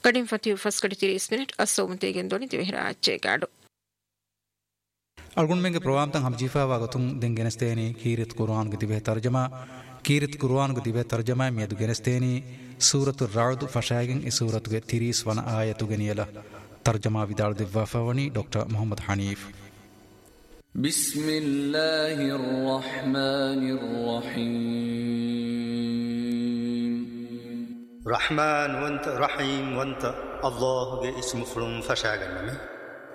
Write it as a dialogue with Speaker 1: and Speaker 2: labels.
Speaker 1: Kadin Fatih Faskadi 30 minute Asomutegen Doni Vihra Chegado.
Speaker 2: Algun menge program tang ham jifa wa gatung den genesteni kirit Quran gdi be tarjuma kirit Quran gdi be tarjuma medu genesteni suratul Ra'd fashagen is surat ge 30 wana ayatu geniyala tarjuma vidal divwa fawani Dr. Muhammad Hanif.
Speaker 3: بسم الله الرحمن الرحيم
Speaker 4: رحمن وانت رحيم وانت الله اسم فلم فشاغن